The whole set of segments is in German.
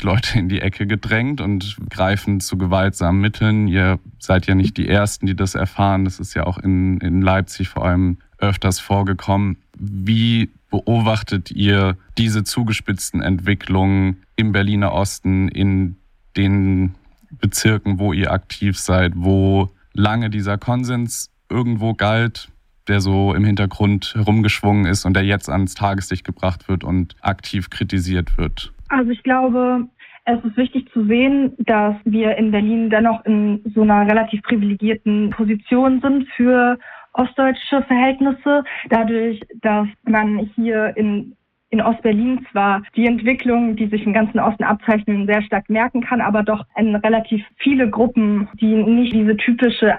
natürlich Leute in die Ecke gedrängt und greifen zu gewaltsamen Mitteln. Ihr seid ja nicht die Ersten, die das erfahren. Das ist ja auch in Leipzig vor allem öfters vorgekommen. Wie beobachtet ihr diese zugespitzten Entwicklungen im Berliner Osten, in den Bezirken, wo ihr aktiv seid, wo lange dieser Konsens irgendwo galt, der so im Hintergrund herumgeschwungen ist und der jetzt ans Tageslicht gebracht wird und aktiv kritisiert wird? Also ich glaube, es ist wichtig zu sehen, dass wir in Berlin dennoch in so einer relativ privilegierten Position sind für ostdeutsche Verhältnisse. Dadurch, dass man hier in Ostberlin zwar die Entwicklung, die sich im ganzen Osten abzeichnen, sehr stark merken kann, aber doch relativ viele Gruppen, die nicht diese typische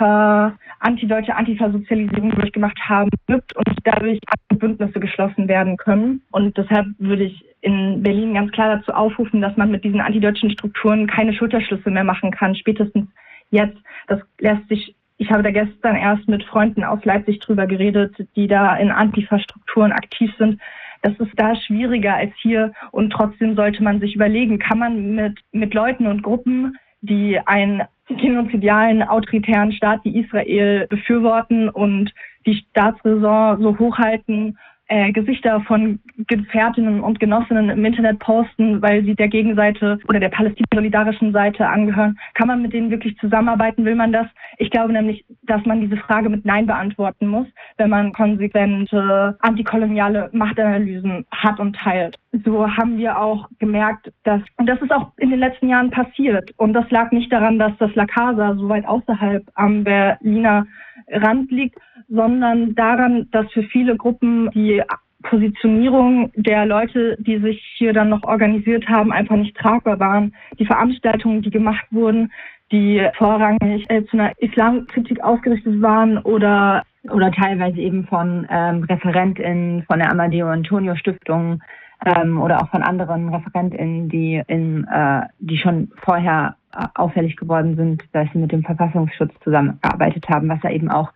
antideutsche Antifa-Sozialisierung durchgemacht haben, gibt und dadurch Bündnisse geschlossen werden können. Und deshalb würde ich in Berlin ganz klar dazu aufrufen, dass man mit diesen antideutschen Strukturen keine Schulterschlüsse mehr machen kann, spätestens jetzt. Das lässt sich. Ich habe da gestern erst mit Freunden aus Leipzig drüber geredet, die da in Antifa-Strukturen aktiv sind. Das ist da schwieriger als hier und trotzdem sollte man sich überlegen, kann man mit Leuten und Gruppen, die einen genozidialen, autoritären Staat wie Israel befürworten und die Staatsräson so hochhalten, Gesichter von Gefährtinnen und Genossinnen im Internet posten, weil sie der Gegenseite oder der palästinensischen Seite angehören. Kann man mit denen wirklich zusammenarbeiten? Will man das? Ich glaube nämlich, dass man diese Frage mit Nein beantworten muss, wenn man konsequente antikoloniale Machtanalysen hat und teilt. So haben wir auch gemerkt, und das ist auch in den letzten Jahren passiert. Und das lag nicht daran, dass das La Casa so weit außerhalb am Berliner Rand liegt, sondern daran, dass für viele Gruppen die Positionierung der Leute, die sich hier dann noch organisiert haben, einfach nicht tragbar waren. Die Veranstaltungen, die gemacht wurden, die vorrangig zu einer Islamkritik ausgerichtet waren oder teilweise eben von ReferentInnen von der Amadeo Antonio Stiftung oder auch von anderen ReferentInnen, die schon vorher auffällig geworden sind, dass sie mit dem Verfassungsschutz zusammengearbeitet haben, was ja eben auch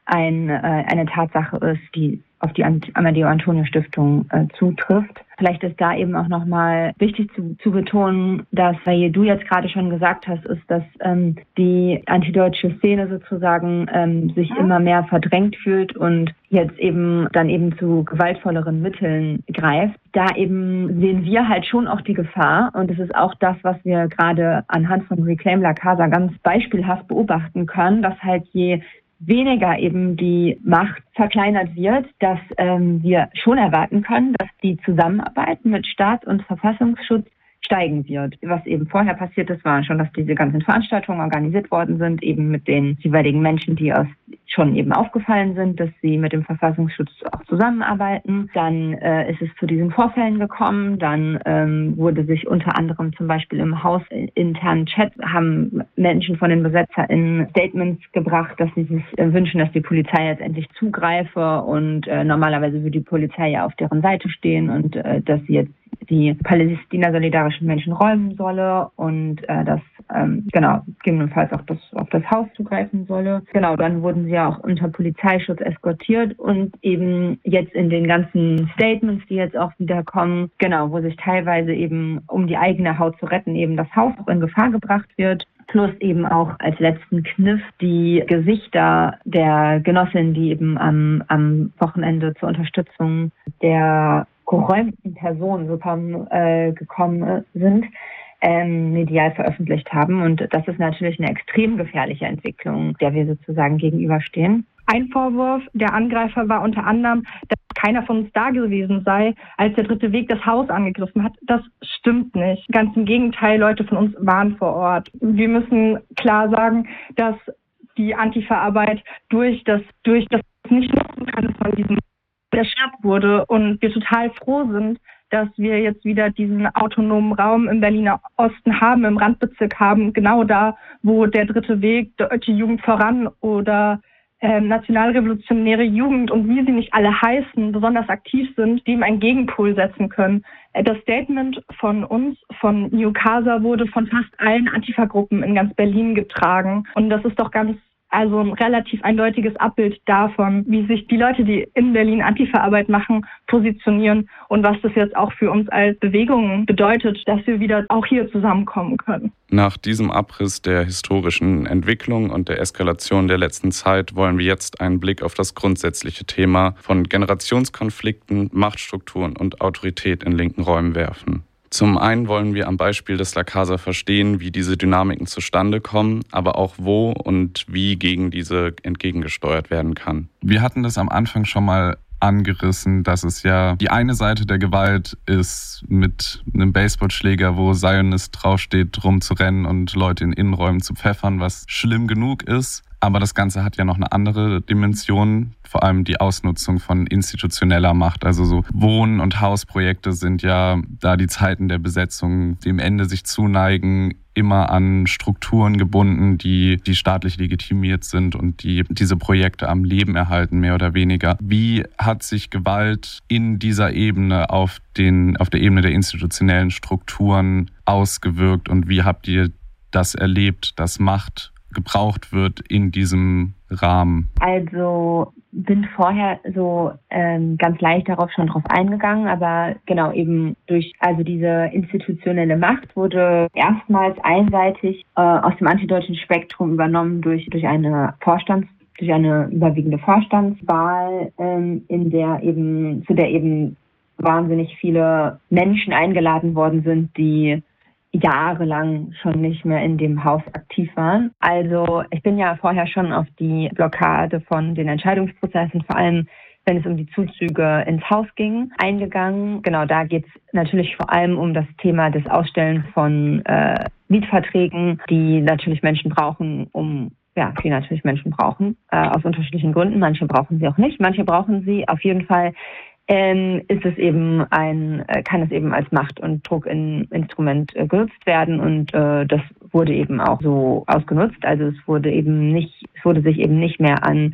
eine Tatsache ist, die auf die Amadeo Antonio Stiftung zutrifft. Vielleicht ist da eben auch nochmal wichtig zu betonen, dass, weil du jetzt gerade schon gesagt hast, ist, dass die antideutsche Szene sozusagen sich immer mehr verdrängt fühlt und jetzt eben zu gewaltvolleren Mitteln greift. Da eben sehen wir halt schon auch die Gefahr und es ist auch das, was wir gerade anhand von Reclaim La Casa ganz beispielhaft beobachten können, dass halt je weniger eben die Macht verkleinert wird, dass wir schon erwarten können, dass die Zusammenarbeit mit Staat und Verfassungsschutz steigen wird. Was eben vorher passiert ist, war schon, dass diese ganzen Veranstaltungen organisiert worden sind, eben mit den jeweiligen Menschen, die schon eben aufgefallen sind, dass sie mit dem Verfassungsschutz auch zusammenarbeiten. Dann ist es zu diesen Vorfällen gekommen. Dann wurde sich unter anderem zum Beispiel im hausinternen Chat haben Menschen von den BesetzerInnen Statements gebracht, dass sie sich wünschen, dass die Polizei jetzt endlich zugreife und normalerweise würde die Polizei ja auf deren Seite stehen und dass sie jetzt die palästina-solidarischen Menschen räumen solle und das gegebenenfalls auch auf das Haus zugreifen solle. Genau, dann wurden sie ja auch unter Polizeischutz eskortiert und eben jetzt in den ganzen Statements, die jetzt auch wieder kommen, genau, wo sich teilweise eben, um die eigene Haut zu retten, eben das Haus auch in Gefahr gebracht wird. Plus eben auch als letzten Kniff die Gesichter der Genossinnen, die eben am Wochenende zur Unterstützung der geräumten Personen gekommen sind, medial veröffentlicht haben. Und das ist natürlich eine extrem gefährliche Entwicklung, der wir sozusagen gegenüberstehen. Ein Vorwurf der Angreifer war unter anderem, dass keiner von uns da gewesen sei, als der Dritte Weg das Haus angegriffen hat. Das stimmt nicht. Ganz im Gegenteil, Leute von uns waren vor Ort. Wir müssen klar sagen, dass die Antifa-Arbeit durch das nicht nutzen kann, dass man diesen erschwert wurde und wir total froh sind, dass wir jetzt wieder diesen autonomen Raum im Berliner Osten haben, im Randbezirk haben, genau da, wo der Dritte Weg, Deutsche Jugend voran oder nationalrevolutionäre Jugend und wie sie nicht alle heißen, besonders aktiv sind, dem einen Gegenpol setzen können. Das Statement von uns, von New Casa, wurde von fast allen Antifa-Gruppen in ganz Berlin getragen und das ist doch ganz Also ein relativ eindeutiges Abbild davon, wie sich die Leute, die in Berlin Antifa-Arbeit machen, positionieren und was das jetzt auch für uns als Bewegung bedeutet, dass wir wieder auch hier zusammenkommen können. Nach diesem Abriss der historischen Entwicklung und der Eskalation der letzten Zeit wollen wir jetzt einen Blick auf das grundsätzliche Thema von Generationskonflikten, Machtstrukturen und Autorität in linken Räumen werfen. Zum einen wollen wir am Beispiel des La Casa verstehen, wie diese Dynamiken zustande kommen, aber auch wo und wie gegen diese entgegengesteuert werden kann. Wir hatten das am Anfang schon mal angerissen, dass es ja die eine Seite der Gewalt ist, mit einem Baseballschläger, wo Zionist draufsteht, rumzurennen und Leute in Innenräumen zu pfeffern, was schlimm genug ist. Aber das Ganze hat ja noch eine andere Dimension, vor allem die Ausnutzung von institutioneller Macht. Also so Wohn- und Hausprojekte sind ja, da die Zeiten der Besetzung dem Ende sich zuneigen, immer an Strukturen gebunden, die staatlich legitimiert sind und die diese Projekte am Leben erhalten, mehr oder weniger. Wie hat sich Gewalt in dieser Ebene auf der Ebene der institutionellen Strukturen ausgewirkt und wie habt ihr das erlebt, dass Macht gebraucht wird in diesem Rahmen? Also bin vorher so ganz leicht darauf schon drauf eingegangen, aber genau eben durch diese institutionelle Macht wurde erstmals einseitig aus dem antideutschen Spektrum übernommen durch eine überwiegende Vorstandswahl, zu der eben wahnsinnig viele Menschen eingeladen worden sind, die jahrelang schon nicht mehr in dem Haus aktiv waren. Also ich bin ja vorher schon auf die Blockade von den Entscheidungsprozessen, vor allem wenn es um die Zuzüge ins Haus ging, eingegangen. Genau, da geht es natürlich vor allem um das Thema des Ausstellen von Mietverträgen, die natürlich Menschen brauchen, aus unterschiedlichen Gründen. Manche brauchen sie auch nicht, manche brauchen sie auf jeden Fall. Kann es eben als Macht- und Druckinstrument genutzt werden und das wurde eben auch so ausgenutzt. Also es wurde sich eben nicht mehr an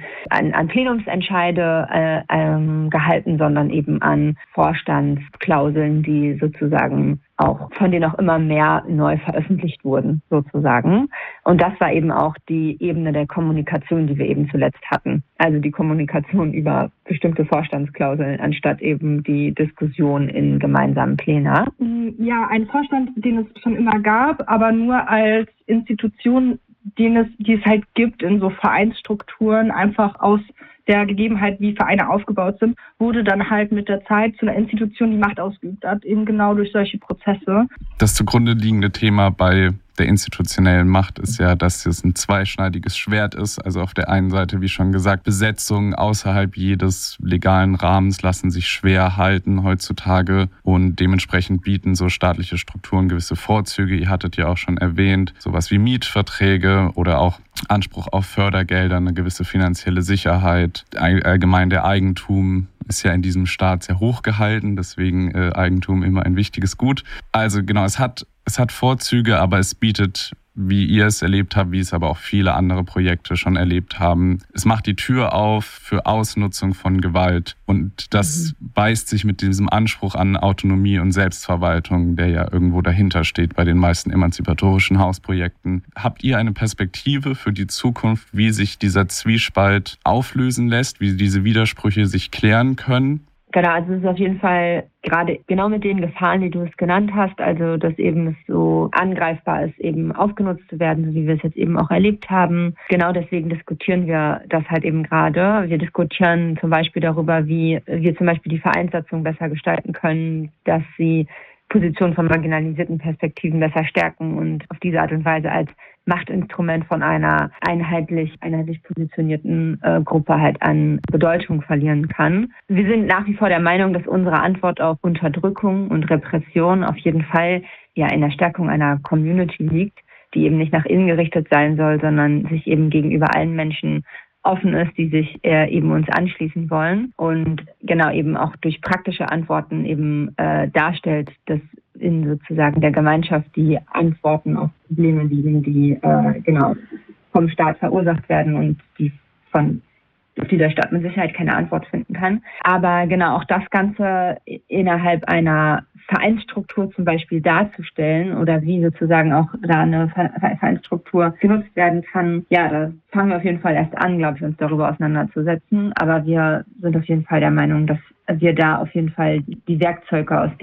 Plenumsentscheide gehalten, sondern eben an Vorstandsklauseln, die sozusagen von denen auch immer mehr neu veröffentlicht wurden, sozusagen. Und das war eben auch die Ebene der Kommunikation, die wir eben zuletzt hatten. Also die Kommunikation über bestimmte Vorstandsklauseln, anstatt eben die Diskussion in gemeinsamen Plänen. Ja, ein Vorstand, den es schon immer gab, aber nur als Institution, die es halt gibt in so Vereinsstrukturen, einfach aus der Gegebenheit, wie Vereine aufgebaut sind, wurde dann halt mit der Zeit zu einer Institution, die Macht ausgeübt hat, eben genau durch solche Prozesse. Das zugrunde liegende Thema bei der institutionellen Macht ist ja, dass es ein zweischneidiges Schwert ist. Also auf der einen Seite, wie schon gesagt, Besetzungen außerhalb jedes legalen Rahmens lassen sich schwer halten heutzutage und dementsprechend bieten so staatliche Strukturen gewisse Vorzüge. Ihr hattet ja auch schon erwähnt, sowas wie Mietverträge oder auch Anspruch auf Fördergelder, eine gewisse finanzielle Sicherheit. Allgemein der Eigentum ist ja in diesem Staat sehr hoch gehalten, deswegen Eigentum immer ein wichtiges Gut. Also genau, es hat Vorzüge, aber es bietet, wie ihr es erlebt habt, wie es aber auch viele andere Projekte schon erlebt haben, es macht die Tür auf für Ausnutzung von Gewalt. Und das beißt sich mit diesem Anspruch an Autonomie und Selbstverwaltung, der ja irgendwo dahinter steht bei den meisten emanzipatorischen Hausprojekten. Habt ihr eine Perspektive für die Zukunft, wie sich dieser Zwiespalt auflösen lässt, wie diese Widersprüche sich klären können? Genau, also es ist auf jeden Fall gerade genau mit den Gefahren, die du es genannt hast, also dass eben es so angreifbar ist, eben ausgenutzt zu werden, so wie wir es jetzt eben auch erlebt haben. Genau deswegen diskutieren wir das halt eben gerade. Wir diskutieren zum Beispiel darüber, wie wir zum Beispiel die Vereinssatzung besser gestalten können, dass sie Positionen von marginalisierten Perspektiven besser stärken und auf diese Art und Weise als Machtinstrument von einer einheitlich positionierten Gruppe halt an Bedeutung verlieren kann. Wir sind nach wie vor der Meinung, dass unsere Antwort auf Unterdrückung und Repression auf jeden Fall ja in der Stärkung einer Community liegt, die eben nicht nach innen gerichtet sein soll, sondern sich eben gegenüber allen Menschen offen ist, die sich eben uns anschließen wollen und genau eben auch durch praktische Antworten eben darstellt, dass in sozusagen der Gemeinschaft die Antworten auf Probleme liegen, die vom Staat verursacht werden und die von auf die der Staat mit Sicherheit keine Antwort finden kann. Aber genau, auch das Ganze innerhalb einer Vereinsstruktur zum Beispiel darzustellen oder wie sozusagen auch da eine Vereinsstruktur genutzt werden kann, ja, da fangen wir auf jeden Fall erst an, glaube ich, uns darüber auseinanderzusetzen. Aber wir sind auf jeden Fall der Meinung, dass wir da auf jeden Fall die Werkzeuge aus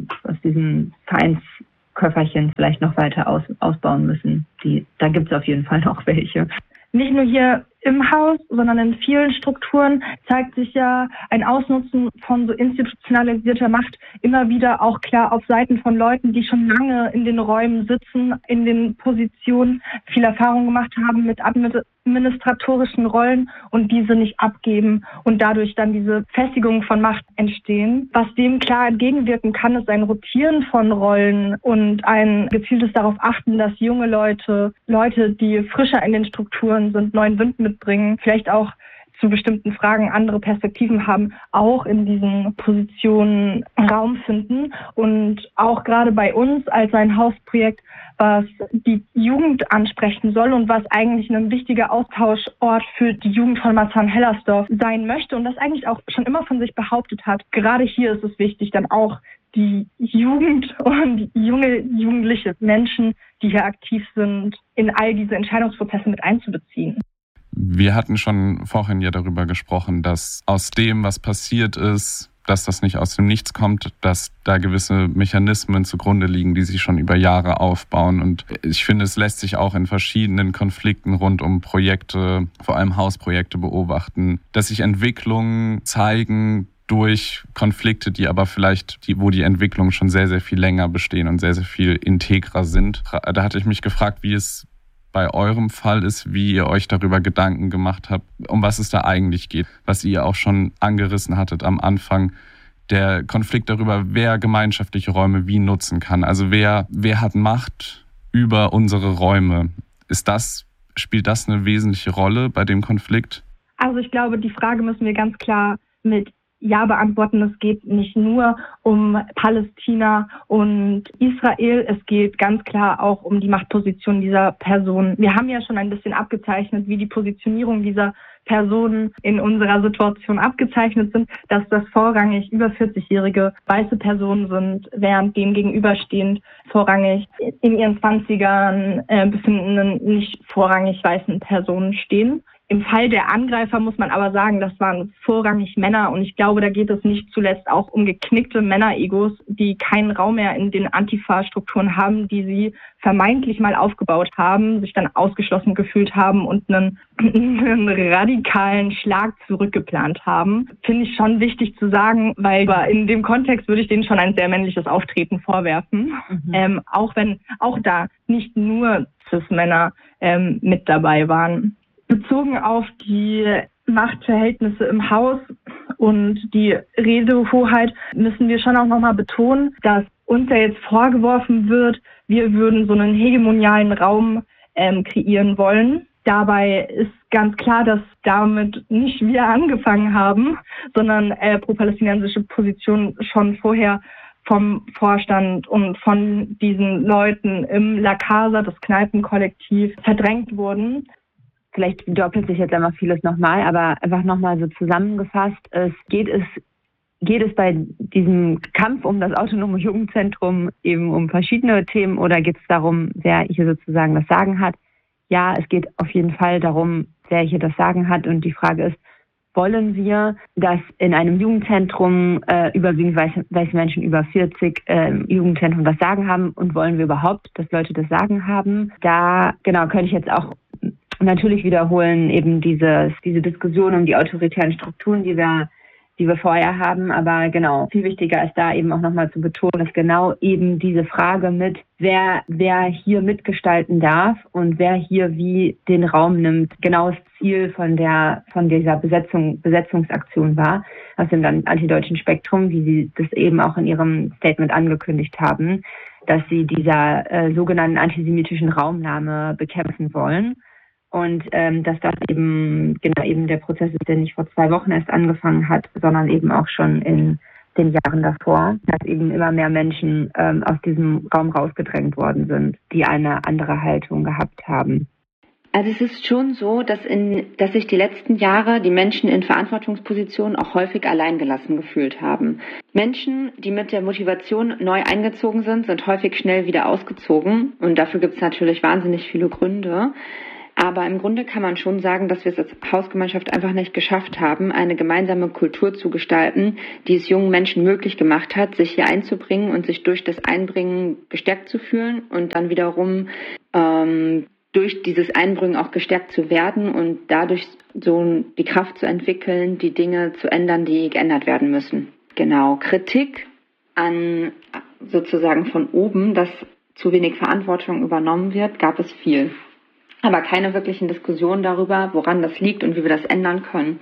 diesem Vereinsköfferchen vielleicht noch weiter ausbauen müssen. Da gibt es auf jeden Fall noch welche. Nicht nur hier im Haus, sondern in vielen Strukturen zeigt sich ja ein Ausnutzen von so institutionalisierter Macht immer wieder auch klar auf Seiten von Leuten, die schon lange in den Räumen sitzen, in den Positionen, viel Erfahrung gemacht haben mit administratorischen Rollen und diese nicht abgeben und dadurch dann diese Festigung von Macht entstehen. Was dem klar entgegenwirken kann, ist ein Rotieren von Rollen und ein gezieltes darauf achten, dass junge Leute, die frischer in den Strukturen sind, neuen Wind mitbringen, vielleicht auch zu bestimmten Fragen andere Perspektiven haben, auch in diesen Positionen Raum finden. Und auch gerade bei uns als ein Hausprojekt, was die Jugend ansprechen soll und was eigentlich ein wichtiger Austauschort für die Jugend von Marzahn-Hellersdorf sein möchte und das eigentlich auch schon immer von sich behauptet hat. Gerade hier ist es wichtig, dann auch die Jugend und jugendliche Menschen, die hier aktiv sind, in all diese Entscheidungsprozesse mit einzubeziehen. Wir hatten schon vorhin ja darüber gesprochen, dass aus dem, was passiert ist, dass das nicht aus dem Nichts kommt, dass da gewisse Mechanismen zugrunde liegen, die sich schon über Jahre aufbauen. Und ich finde, es lässt sich auch in verschiedenen Konflikten rund um Projekte, vor allem Hausprojekte, beobachten, dass sich Entwicklungen zeigen durch Konflikte, die aber vielleicht, wo die Entwicklungen schon sehr, sehr viel länger bestehen und sehr, sehr viel integrer sind. Da hatte ich mich gefragt, wie es bei eurem Fall ist, wie ihr euch darüber Gedanken gemacht habt, um was es da eigentlich geht, was ihr auch schon angerissen hattet am Anfang, der Konflikt darüber, wer gemeinschaftliche Räume wie nutzen kann. Also wer hat Macht über unsere Räume? Spielt das eine wesentliche Rolle bei dem Konflikt? Also ich glaube, die Frage müssen wir ganz klar mit Ja beantworten. Es geht nicht nur um Palästina und Israel, es geht ganz klar auch um die Machtposition dieser Personen. Wir haben ja schon ein bisschen abgezeichnet, wie die Positionierung dieser Personen in unserer Situation abgezeichnet sind, dass das vorrangig über 40-jährige weiße Personen sind, während dem gegenüberstehend vorrangig in ihren 20ern befindenden nicht vorrangig weißen Personen stehen. Im Fall der Angreifer muss man aber sagen, das waren vorrangig Männer und ich glaube, da geht es nicht zuletzt auch um geknickte Männeregos, die keinen Raum mehr in den Antifa-Strukturen haben, die sie vermeintlich mal aufgebaut haben, sich dann ausgeschlossen gefühlt haben und einen radikalen Schlag zurückgeplant haben. Finde ich schon wichtig zu sagen, weil in dem Kontext würde ich denen schon ein sehr männliches Auftreten vorwerfen. Auch wenn auch da nicht nur Cis-Männer mit dabei waren. Bezogen auf die Machtverhältnisse im Haus und die Redehoheit müssen wir schon auch nochmal betonen, dass uns ja jetzt vorgeworfen wird, wir würden so einen hegemonialen Raum kreieren wollen. Dabei ist ganz klar, dass damit nicht wir angefangen haben, sondern pro-palästinensische Positionen schon vorher vom Vorstand und von diesen Leuten im La Casa, das Kneipenkollektiv, verdrängt wurden. Vielleicht doppelt sich jetzt einfach vieles nochmal, aber einfach nochmal so zusammengefasst, geht es bei diesem Kampf um das autonome Jugendzentrum eben um verschiedene Themen oder geht es darum, wer hier sozusagen das Sagen hat? Ja, es geht auf jeden Fall darum, wer hier das Sagen hat und die Frage ist, wollen wir, dass in einem Jugendzentrum überwiegend weiße Menschen über 40 Jugendzentrum das Sagen haben und wollen wir überhaupt, dass Leute das Sagen haben? Da, genau, könnte ich jetzt auch natürlich wiederholen eben diese Diskussion um die autoritären Strukturen, die wir vorher haben. Aber genau, viel wichtiger ist da eben auch nochmal zu betonen, dass genau eben diese Frage mit, wer hier mitgestalten darf und wer hier wie den Raum nimmt, genau das Ziel von dieser Besetzungsaktion war, aus dem antideutschen Spektrum, wie sie das eben auch in ihrem Statement angekündigt haben, dass sie dieser sogenannten antisemitischen Raumnahme bekämpfen wollen. Und dass das eben der Prozess ist, der nicht vor 2 Wochen erst angefangen hat, sondern eben auch schon in den Jahren davor, dass eben immer mehr Menschen aus diesem Raum rausgedrängt worden sind, die eine andere Haltung gehabt haben. Also es ist schon so, dass sich die letzten Jahre die Menschen in Verantwortungspositionen auch häufig alleingelassen gefühlt haben. Menschen, die mit der Motivation neu eingezogen sind häufig schnell wieder ausgezogen. Und dafür gibt es natürlich wahnsinnig viele Gründe. Aber im Grunde kann man schon sagen, dass wir es als Hausgemeinschaft einfach nicht geschafft haben, eine gemeinsame Kultur zu gestalten, die es jungen Menschen möglich gemacht hat, sich hier einzubringen und sich durch das Einbringen gestärkt zu fühlen und dann wiederum durch dieses Einbringen auch gestärkt zu werden und dadurch so die Kraft zu entwickeln, die Dinge zu ändern, die geändert werden müssen. Genau, Kritik an sozusagen von oben, dass zu wenig Verantwortung übernommen wird, gab es viel. Aber keine wirklichen Diskussionen darüber, woran das liegt und wie wir das ändern können.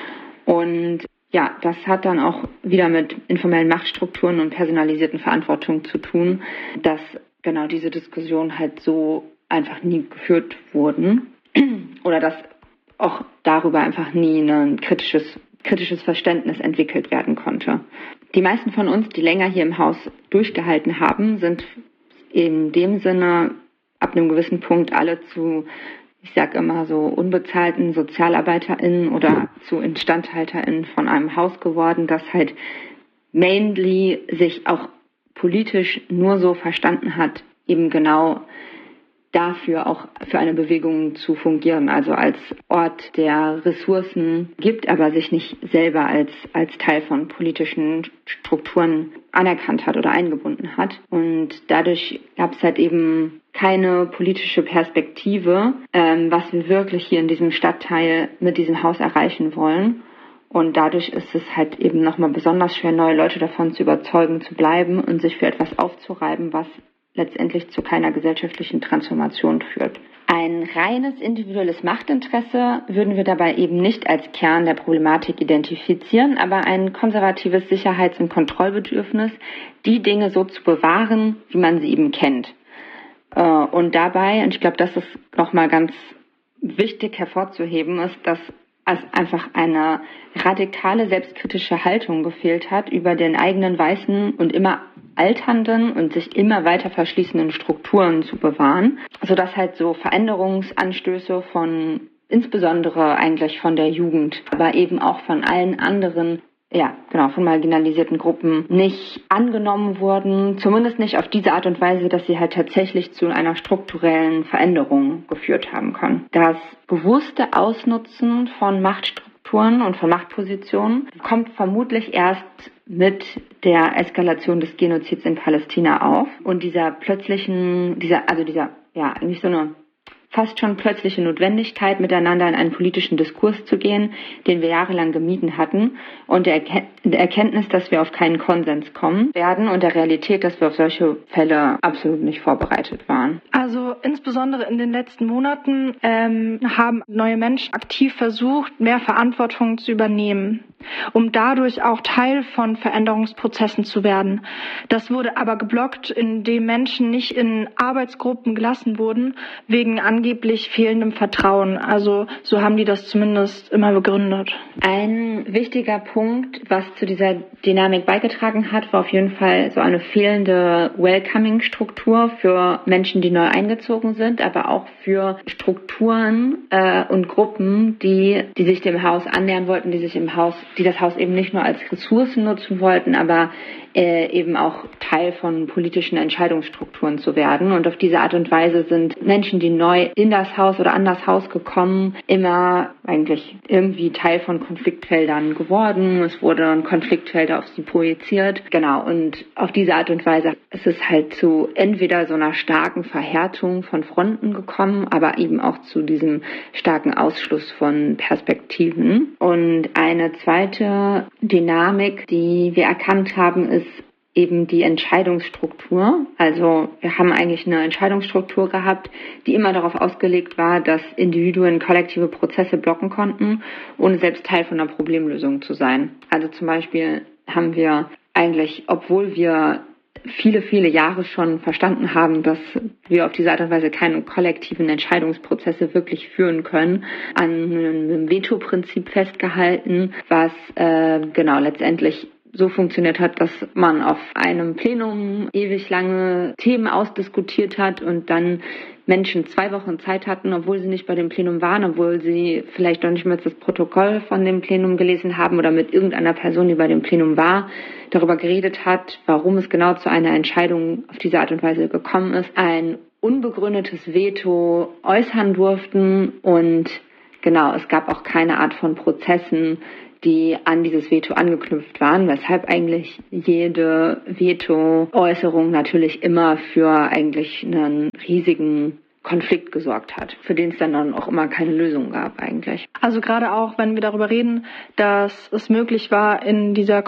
Und ja, das hat dann auch wieder mit informellen Machtstrukturen und personalisierten Verantwortung zu tun, dass genau diese Diskussionen halt so einfach nie geführt wurden oder dass auch darüber einfach nie ein kritisches Verständnis entwickelt werden konnte. Die meisten von uns, die länger hier im Haus durchgehalten haben, sind in dem Sinne ab einem gewissen Punkt alle zu, ich sag immer so, unbezahlten SozialarbeiterInnen oder zu InstandhalterInnen von einem Haus geworden, das halt mainly sich auch politisch nur so verstanden hat, eben genau dafür auch für eine Bewegung zu fungieren, also als Ort, der Ressourcen gibt, aber sich nicht selber als Teil von politischen Strukturen anerkannt hat oder eingebunden hat. Und dadurch gab es halt eben keine politische Perspektive, was wir wirklich hier in diesem Stadtteil mit diesem Haus erreichen wollen. Und dadurch ist es halt eben nochmal besonders schwer, neue Leute davon zu überzeugen, zu bleiben und sich für etwas aufzureiben, was letztendlich zu keiner gesellschaftlichen Transformation führt. Ein reines individuelles Machtinteresse würden wir dabei eben nicht als Kern der Problematik identifizieren, aber ein konservatives Sicherheits- und Kontrollbedürfnis, die Dinge so zu bewahren, wie man sie eben kennt. Und dabei, und ich glaube, das ist nochmal ganz wichtig hervorzuheben, ist, dass es einfach eine radikale selbstkritische Haltung gefehlt hat, über den eigenen weißen und immer alternden und sich immer weiter verschließenden Strukturen zu bewahren, sodass halt so Veränderungsanstöße von insbesondere eigentlich von der Jugend, aber eben auch von allen anderen, von marginalisierten Gruppen nicht angenommen wurden, zumindest nicht auf diese Art und Weise, dass sie halt tatsächlich zu einer strukturellen Veränderung geführt haben können. Das bewusste Ausnutzen von Machtstrukturen und von Machtpositionen kommt vermutlich erst mit der Eskalation des Genozids in Palästina auf und dieser eigentlich so eine fast schon plötzliche Notwendigkeit, miteinander in einen politischen Diskurs zu gehen, den wir jahrelang gemieden hatten, und der Erkenntnis, dass wir auf keinen Konsens kommen werden und der Realität, dass wir auf solche Fälle absolut nicht vorbereitet waren. Also insbesondere in den letzten Monaten haben neue Menschen aktiv versucht, mehr Verantwortung zu übernehmen, um dadurch auch Teil von Veränderungsprozessen zu werden. Das wurde aber geblockt, indem Menschen nicht in Arbeitsgruppen gelassen wurden, wegen angeblich fehlendem Vertrauen. Also so haben die das zumindest immer begründet. Ein wichtiger Punkt, was zu dieser Dynamik beigetragen hat, war auf jeden Fall so eine fehlende Welcoming-Struktur für Menschen, die neu eingezogen sind, aber auch für Strukturen und Gruppen, die sich dem Haus annähern wollten, die das Haus eben nicht nur als Ressourcen nutzen wollten, aber eben auch Teil von politischen Entscheidungsstrukturen zu werden. Und auf diese Art und Weise sind Menschen, die neu in das Haus oder an das Haus gekommen, immer eigentlich irgendwie Teil von Konfliktfeldern geworden. Es wurden Konfliktfelder auf sie projiziert. Genau, und auf diese Art und Weise ist es halt zu entweder so einer starken Verhärtung von Fronten gekommen, aber eben auch zu diesem starken Ausschluss von Perspektiven. Und eine zweite Dynamik, die wir erkannt haben, ist eben die Entscheidungsstruktur. Also wir haben eigentlich eine Entscheidungsstruktur gehabt, die immer darauf ausgelegt war, dass Individuen kollektive Prozesse blocken konnten, ohne selbst Teil von einer Problemlösung zu sein. Also zum Beispiel haben wir eigentlich, obwohl wir viele, viele Jahre schon verstanden haben, dass wir auf diese Art und Weise keine kollektiven Entscheidungsprozesse wirklich führen können, an einem Veto-Prinzip festgehalten, was letztendlich so funktioniert hat, dass man auf einem Plenum ewig lange Themen ausdiskutiert hat und dann Menschen 2 Wochen Zeit hatten, obwohl sie nicht bei dem Plenum waren, obwohl sie vielleicht noch nicht mal das Protokoll von dem Plenum gelesen haben oder mit irgendeiner Person, die bei dem Plenum war, darüber geredet hat, warum es genau zu einer Entscheidung auf diese Art und Weise gekommen ist, ein unbegründetes Veto äußern durften und genau, es gab auch keine Art von Prozessen, die an dieses Veto angeknüpft waren, weshalb eigentlich jede Veto-Äußerung natürlich immer für eigentlich einen riesigen Konflikt gesorgt hat, für den es dann auch immer keine Lösung gab eigentlich. Also gerade auch, wenn wir darüber reden, dass es möglich war, in dieser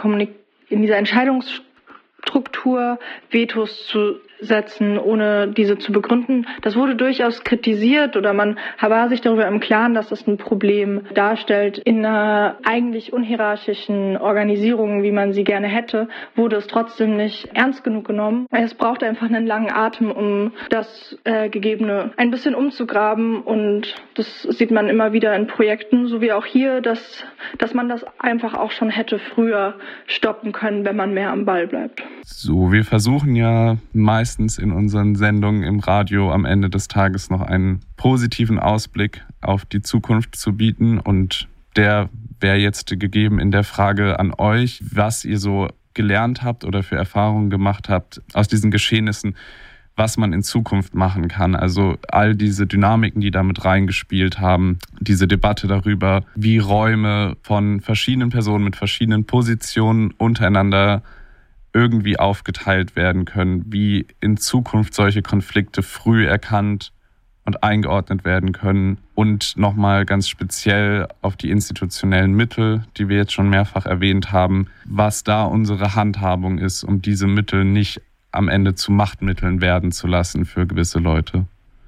Entscheidungsstruktur Vetos zu setzen, ohne diese zu begründen. Das wurde durchaus kritisiert oder man war sich darüber im Klaren, dass das ein Problem darstellt. In einer eigentlich unhierarchischen Organisierung, wie man sie gerne hätte, wurde es trotzdem nicht ernst genug genommen. Es braucht einfach einen langen Atem, um das Gegebene ein bisschen umzugraben und das sieht man immer wieder in Projekten, so wie auch hier, dass man das einfach auch schon hätte früher stoppen können, wenn man mehr am Ball bleibt. So, wir versuchen ja meistens in unseren Sendungen im Radio am Ende des Tages noch einen positiven Ausblick auf die Zukunft zu bieten und der wäre jetzt gegeben in der Frage an euch, was ihr so gelernt habt oder für Erfahrungen gemacht habt aus diesen Geschehnissen, was man in Zukunft machen kann. Also all diese Dynamiken, die damit reingespielt haben, diese Debatte darüber, wie Räume von verschiedenen Personen mit verschiedenen Positionen untereinander irgendwie aufgeteilt werden können, wie in Zukunft solche Konflikte früh erkannt und eingeordnet werden können und nochmal ganz speziell auf die institutionellen Mittel, die wir jetzt schon mehrfach erwähnt haben, was da unsere Handhabung ist, um diese Mittel nicht am Ende zu Machtmitteln werden zu lassen für gewisse Leute.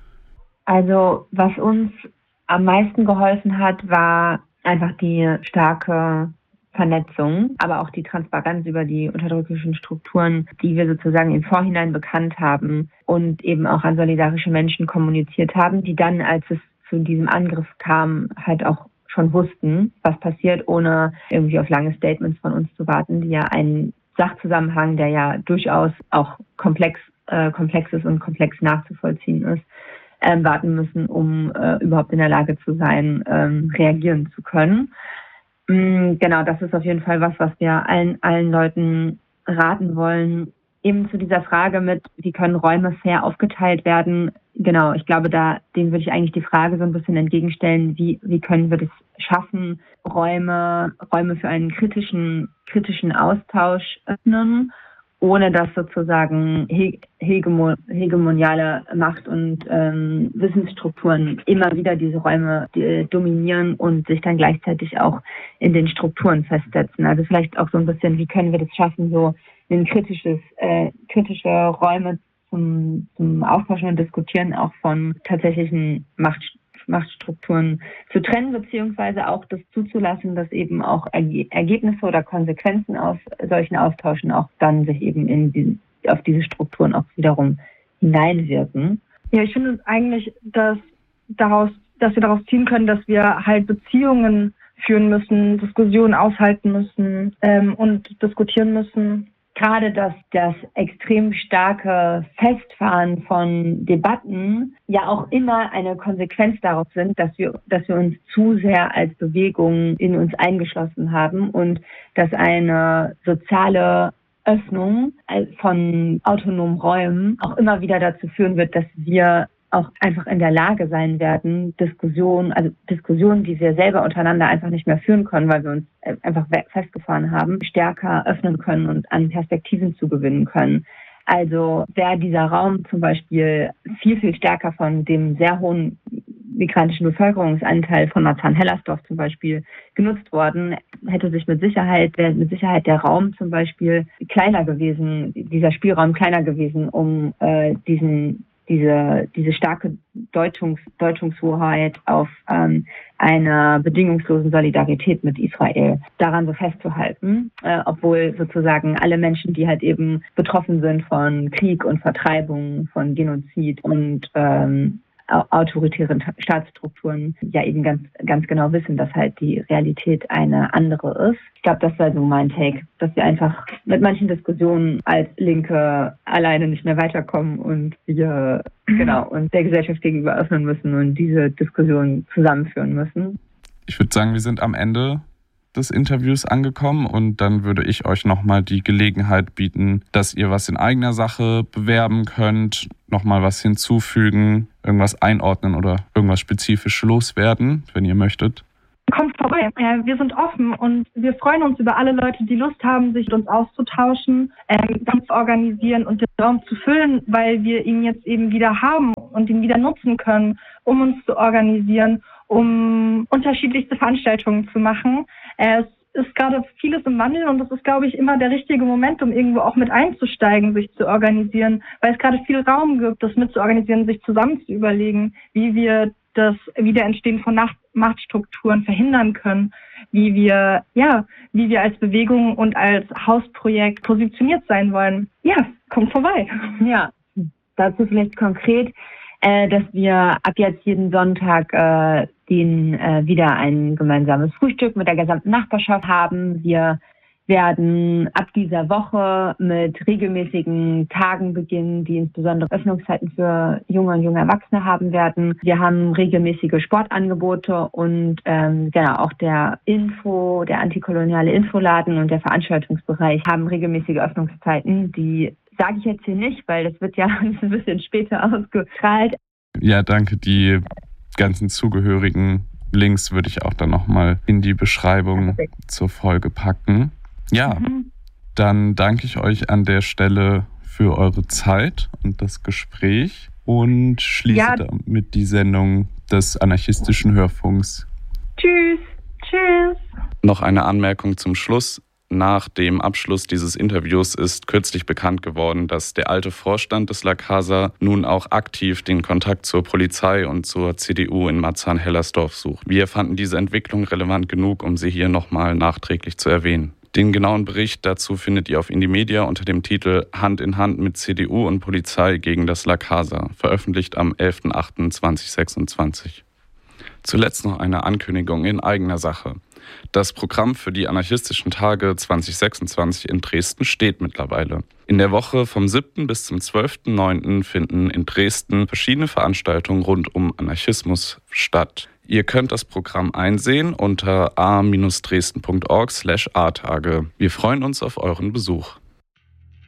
Also was uns am meisten geholfen hat, war einfach die starke Vernetzung, aber auch die Transparenz über die unterdrückerischen Strukturen, die wir sozusagen im Vorhinein bekannt haben und eben auch an solidarische Menschen kommuniziert haben, die dann, als es zu diesem Angriff kam, halt auch schon wussten, was passiert, ohne irgendwie auf lange Statements von uns zu warten, die ja einen Sachzusammenhang, der ja durchaus auch komplex ist und komplex nachzuvollziehen ist, warten müssen, um überhaupt in der Lage zu sein, reagieren zu können. Genau, das ist auf jeden Fall was wir allen Leuten raten wollen. Eben zu dieser Frage mit, wie können Räume fair aufgeteilt werden? Genau, ich glaube, dem würde ich eigentlich die Frage so ein bisschen entgegenstellen, wie können wir das schaffen, Räume für einen kritischen Austausch öffnen, ohne dass sozusagen hegemoniale Macht- und Wissensstrukturen immer wieder diese Räume dominieren und sich dann gleichzeitig auch in den Strukturen festsetzen. Also vielleicht auch so ein bisschen, wie können wir das schaffen, so ein kritische Räume zum Austauschen und Diskutieren auch von tatsächlichen Machtstrukturen zu trennen, beziehungsweise auch das zuzulassen, dass eben auch Ergebnisse oder Konsequenzen aus solchen Austauschen auch dann sich eben auf diese Strukturen auch wiederum hineinwirken. Ja, ich finde eigentlich, dass wir daraus ziehen können, dass wir halt Beziehungen führen müssen, Diskussionen aushalten müssen und diskutieren müssen. Gerade das extrem starke Festfahren von Debatten ja auch immer eine Konsequenz darauf sind, dass wir uns zu sehr als Bewegung in uns eingeschlossen haben und dass eine soziale Öffnung von autonomen Räumen auch immer wieder dazu führen wird, dass wir auch einfach in der Lage sein werden, Diskussionen, die wir selber untereinander einfach nicht mehr führen können, weil wir uns einfach festgefahren haben, stärker öffnen können und an Perspektiven zugewinnen können. Also wäre dieser Raum zum Beispiel viel, viel stärker von dem sehr hohen migrantischen Bevölkerungsanteil von Marzahn-Hellersdorf zum Beispiel genutzt worden, wäre mit Sicherheit der Raum zum Beispiel kleiner gewesen, dieser Spielraum kleiner gewesen, um diese starke Deutungshoheit auf einer bedingungslosen Solidarität mit Israel daran so festzuhalten, obwohl sozusagen alle Menschen, die halt eben betroffen sind von Krieg und Vertreibung, von Genozid und autoritären Staatsstrukturen ja eben ganz genau wissen, dass halt die Realität eine andere ist. Ich glaube, das war so mein Take, dass wir einfach mit manchen Diskussionen als Linke alleine nicht mehr weiterkommen und wir und der Gesellschaft gegenüber öffnen müssen und diese Diskussion zusammenführen müssen. Ich würde sagen, wir sind am Ende des Interviews angekommen und dann würde ich euch nochmal die Gelegenheit bieten, dass ihr was in eigener Sache bewerben könnt, nochmal was hinzufügen, irgendwas einordnen oder irgendwas spezifisch loswerden, wenn ihr möchtet. Kommt vorbei. Wir sind offen und wir freuen uns über alle Leute, die Lust haben, sich mit uns auszutauschen, zu organisieren und den Raum zu füllen, weil wir ihn jetzt eben wieder haben und ihn wieder nutzen können, um uns zu organisieren, um unterschiedlichste Veranstaltungen zu machen. Es ist gerade vieles im Wandel und das ist, glaube ich, immer der richtige Moment, um irgendwo auch mit einzusteigen, sich zu organisieren, weil es gerade viel Raum gibt, das mitzuorganisieren, sich zusammen zu überlegen, wie wir das Wiederentstehen von Machtstrukturen verhindern können, wie wir als Bewegung und als Hausprojekt positioniert sein wollen. Ja, kommt vorbei. Ja, dazu vielleicht konkret, dass wir ab jetzt jeden Sonntag wieder ein gemeinsames Frühstück mit der gesamten Nachbarschaft haben. Wir werden ab dieser Woche mit regelmäßigen Tagen beginnen, die insbesondere Öffnungszeiten für junge und junge Erwachsene haben werden. Wir haben regelmäßige Sportangebote und auch der antikoloniale Infoladen und der Veranstaltungsbereich haben regelmäßige Öffnungszeiten, die sage ich jetzt hier nicht, weil das wird ja ein bisschen später ausgestrahlt. Ja, danke. Die ganzen zugehörigen Links würde ich auch dann nochmal in die Beschreibung zur Folge packen. Ja, dann danke ich euch an der Stelle für eure Zeit und das Gespräch und schließe damit die Sendung des anarchistischen Hörfunks. Tschüss. Tschüss. Noch eine Anmerkung zum Schluss. Nach dem Abschluss dieses Interviews ist kürzlich bekannt geworden, dass der alte Vorstand des La Casa nun auch aktiv den Kontakt zur Polizei und zur CDU in Marzahn-Hellersdorf sucht. Wir fanden diese Entwicklung relevant genug, um sie hier nochmal nachträglich zu erwähnen. Den genauen Bericht dazu findet ihr auf Indymedia unter dem Titel Hand in Hand mit CDU und Polizei gegen das La Casa, veröffentlicht am 11.08.2026. Zuletzt noch eine Ankündigung in eigener Sache. Das Programm für die anarchistischen Tage 2026 in Dresden steht mittlerweile. In der Woche vom 7. bis zum 12.09. finden in Dresden verschiedene Veranstaltungen rund um Anarchismus statt. Ihr könnt das Programm einsehen unter a-dresden.org/a-Tage. Wir freuen uns auf euren Besuch.